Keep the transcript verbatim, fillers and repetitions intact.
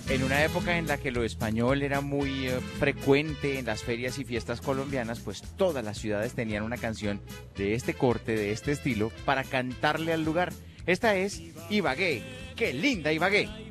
En una época en la que lo español era muy eh, frecuente en las ferias y fiestas colombianas, pues todas las ciudades tenían una canción de este corte, de este estilo, para cantarle al lugar. Esta es Ibagué. ¡Qué linda Ibagué!